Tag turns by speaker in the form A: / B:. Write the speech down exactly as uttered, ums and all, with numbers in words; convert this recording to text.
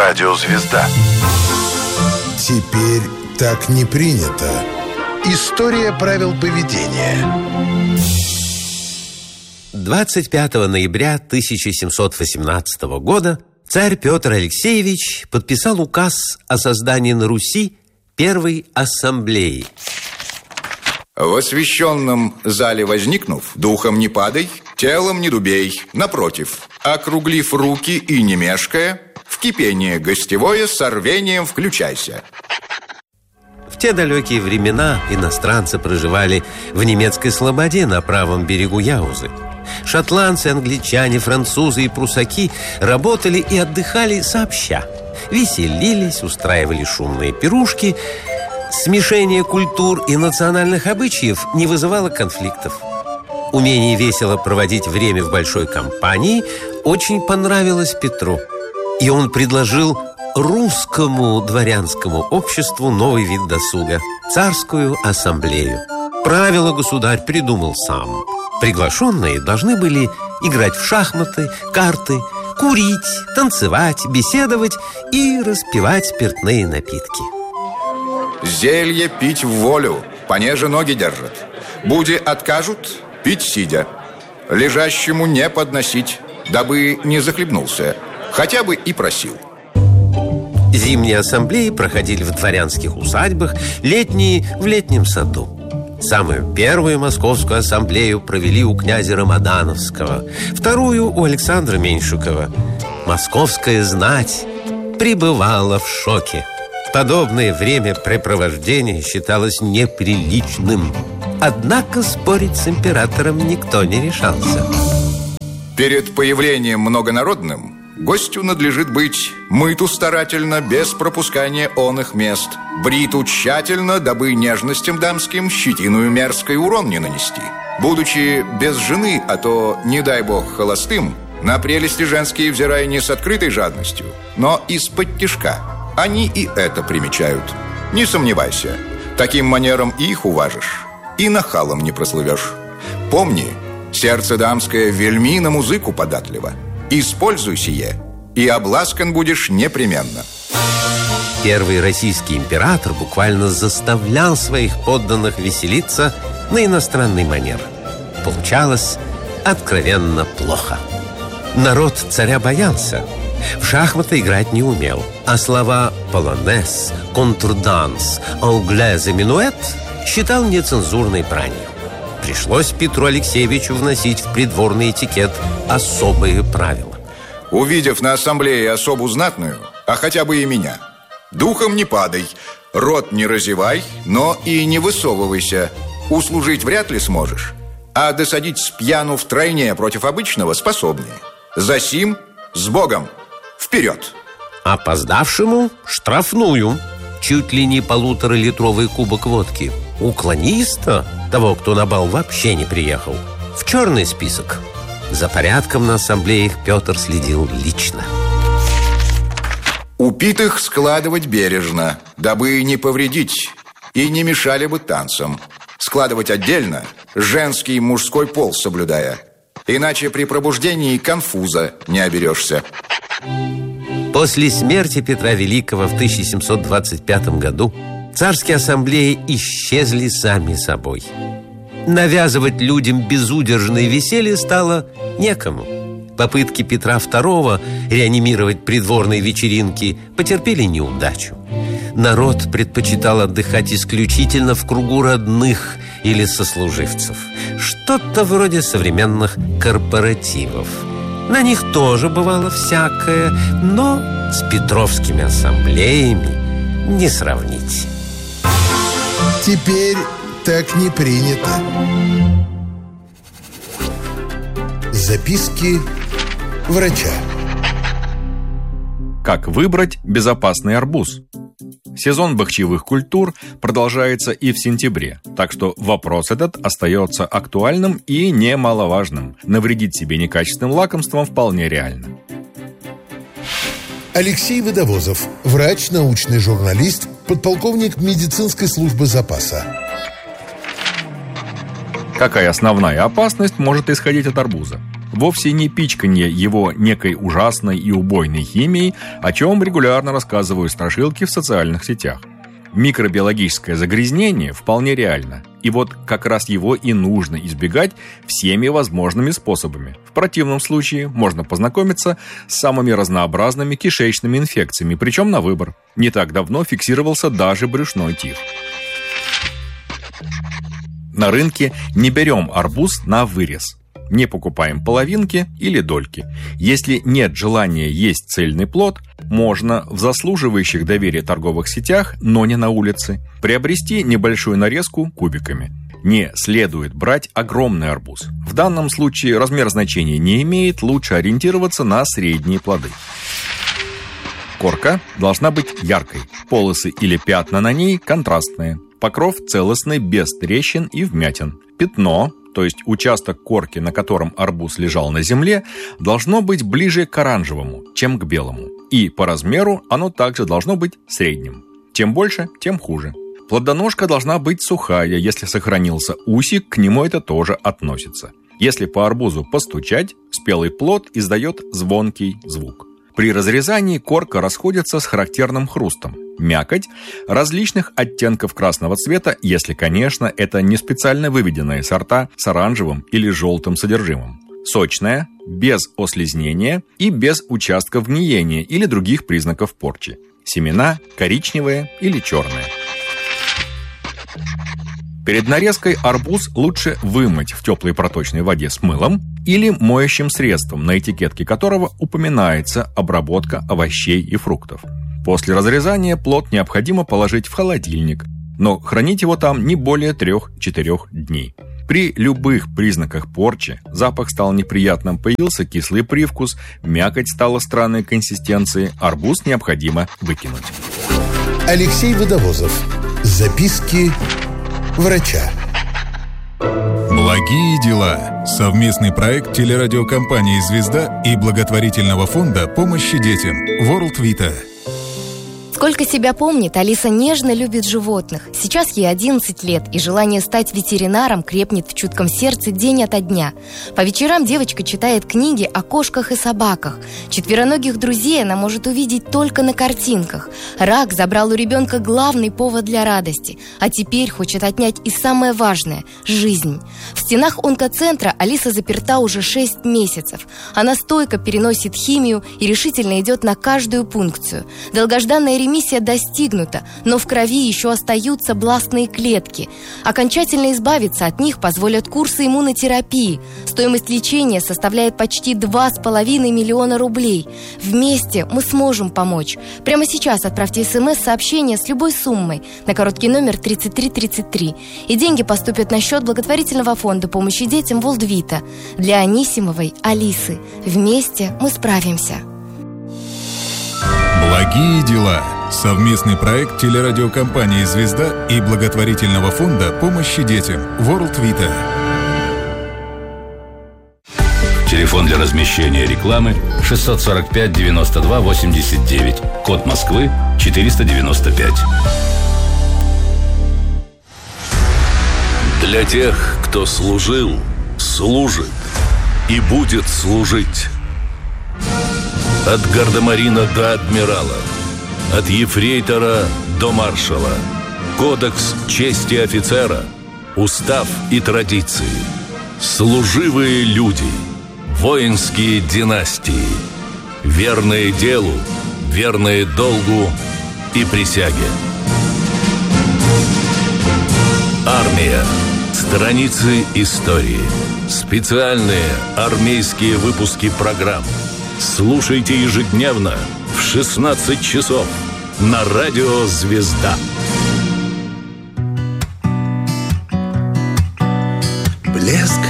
A: Радиозвезда.
B: Теперь так не принято. История правил поведения.
C: двадцать пятого ноября тысяча семьсот восемнадцатого года царь Петр Алексеевич подписал указ о создании на Руси первой ассамблеи.
D: В освященном зале возникнув, духом не падай, телом не дубей. Напротив, округлив руки и не мешкая, в кипение гостевое с рвением включайся.
C: В те далекие времена иностранцы проживали в немецкой слободе на правом берегу Яузы. Шотландцы, англичане, французы и прусаки работали и отдыхали сообща. Веселились, устраивали шумные пирушки. Смешение культур и национальных обычаев не вызывало конфликтов. Умение весело проводить время в большой компании очень понравилось Петру. И он предложил русскому дворянскому обществу новый вид досуга – царскую ассамблею. Правила государь придумал сам. Приглашенные должны были играть в шахматы, карты, курить, танцевать, беседовать и распивать спиртные напитки.
D: Зелье пить в волю, понеже ноги держат. Буди откажут, пить сидя. Лежащему не подносить, дабы не захлебнулся, хотя бы и просил.
C: Зимние ассамблеи проходили в дворянских усадьбах, летние – в летнем саду. Самую первую московскую ассамблею провели у князя Рамадановского, вторую – у Александра Меньшикова. Московская знать пребывала в шоке. Подобное времяпрепровождение считалось неприличным. Однако спорить с императором никто не решался.
D: Перед появлением многонародным гостю надлежит быть мыту старательно, без пропускания оных мест, бриту тщательно, дабы нежностям дамским щетиную мерзкой урон не нанести. Будучи без жены, а то, не дай бог, холостым, на прелести женские взирая не с открытой жадностью, но из-под тишка. Они и это примечают. Не сомневайся, таким манером и их уважишь, и нахалом не прослывешь. Помни, сердце дамское вельми на музыку податливо. Используй сие, и обласкан будешь непременно.
C: Первый российский император буквально заставлял своих подданных веселиться на иностранный манер. Получалось откровенно плохо. Народ царя боялся. В шахматы играть не умел, а слова «полонез», «контрданс», «англез» и «минуэт» считал нецензурной бранью. Пришлось Петру Алексеевичу вносить в придворный этикет особые правила.
D: Увидев на ассамблее особу знатную, а хотя бы и меня, духом не падай, рот не разевай, но и не высовывайся. Услужить вряд ли сможешь, а досадить с пьяну втройне против обычного способнее. Засим с Богом! Вперед!
C: Опоздавшему штрафную. Чуть ли не полуторалитровый кубок водки. Уклониста, того, кто на бал вообще не приехал, в черный список. За порядком на ассамблеях Петр следил лично.
D: Упитых складывать бережно, дабы не повредить и не мешали бы танцам. Складывать отдельно, женский и мужской пол соблюдая. Иначе при пробуждении конфуза не оберешься.
C: После смерти Петра Великого в тысяча семьсот двадцать пятом году царские ассамблеи исчезли сами собой. Навязывать людям безудержное веселье стало некому. Попытки Петра Второго реанимировать придворные вечеринки потерпели неудачу. Народ предпочитал отдыхать исключительно в кругу родных или сослуживцев. Что-то вроде современных корпоративов. На них тоже бывало всякое, но с петровскими ассамблеями не сравнить.
B: Теперь так не принято. Записки врача.
E: Как выбрать безопасный арбуз? Сезон бахчевых культур продолжается и в сентябре, так что вопрос этот остается актуальным и немаловажным. Навредить себе некачественным лакомством вполне реально.
B: Алексей Водовозов, врач, научный журналист, подполковник медицинской службы запаса.
E: Какая основная опасность может исходить от арбуза? вовсе не пичканье его некой ужасной и убойной химией, о чем регулярно рассказывают страшилки в социальных сетях. Микробиологическое загрязнение вполне реально, и вот как раз его и нужно избегать всеми возможными способами. В противном случае можно познакомиться с самыми разнообразными кишечными инфекциями, причем на выбор. Не так давно фиксировался даже брюшной тиф. На рынке не берем арбуз на вырез. Не покупаем половинки или дольки. Если нет желания есть цельный плод, можно в заслуживающих доверия торговых сетях, но не на улице, приобрести небольшую нарезку кубиками. Не следует брать огромный арбуз. В данном случае размер значения не имеет, лучше ориентироваться на средние плоды. Корка должна быть яркой, полосы или пятна на ней контрастные, покров целостный, без трещин и вмятин. Пятно, то есть участок корки, на котором арбуз лежал на земле, должно быть ближе к оранжевому, чем к белому. И по размеру оно также должно быть средним. Чем больше, тем хуже. Плодоножка должна быть сухая, если сохранился усик, к нему это тоже относится. Если по арбузу постучать, спелый плод издает звонкий звук. При разрезании корка расходится с характерным хрустом. Мякоть различных оттенков красного цвета, если, конечно, это не специально выведенные сорта с оранжевым или желтым содержимым. Сочная, без ослизнения и без участков гниения или других признаков порчи. Семена коричневые или черные. Перед нарезкой арбуз лучше вымыть в теплой проточной воде с мылом или моющим средством, на этикетке которого упоминается обработка овощей и фруктов. После разрезания плод необходимо положить в холодильник, но хранить его там не более трех-четырех дней. При любых признаках порчи запах стал неприятным, появился кислый привкус, мякоть стала странной консистенции, арбуз необходимо выкинуть.
B: Алексей Водовозов. Записки врача.
A: Благие дела. Совместный проект телерадиокомпании «Звезда» и благотворительного фонда помощи детям World Vita.
F: Сколько себя помнит, Алиса нежно любит животных. Сейчас ей одиннадцать лет, и желание стать ветеринаром крепнет в чутком сердце день ото дня. По вечерам девочка читает книги о кошках и собаках. Четвероногих друзей она может увидеть только на картинках. Рак забрал у ребенка главный повод для радости, а теперь хочет отнять и самое важное – жизнь. В стенах онкоцентра Алиса заперта уже шесть месяцев. Она стойко переносит химию и решительно идет на каждую пункцию. Долгожданная ремиссия Миссия достигнута, но в крови еще остаются бластные клетки. Окончательно избавиться от них позволят курсы иммунотерапии. Стоимость лечения составляет почти два с половиной миллиона рублей. Вместе мы сможем помочь. Прямо сейчас отправьте смс-сообщение с любой суммой на короткий номер тридцать три тридцать три. И деньги поступят на счет благотворительного фонда помощи детям World Vita для Анисимовой Алисы. Вместе мы справимся.
A: Благие дела. Совместный проект телерадиокомпании «Звезда» и благотворительного фонда помощи детям World Vita.
G: Телефон для размещения рекламы шестьсот сорок пять девяносто два восемьдесят девять. Код Москвы четыреста девяносто пять. Для тех, кто служил, служит и будет служить. От гардемарина до адмирала, от ефрейтора до маршала. Кодекс чести офицера, устав и традиции. Служивые люди, воинские династии. Верные делу, верные долгу и присяге. Армия. Страницы истории. Специальные армейские выпуски программ. Слушайте ежедневно в шестнадцать часов на радио «Звезда».
H: Блеск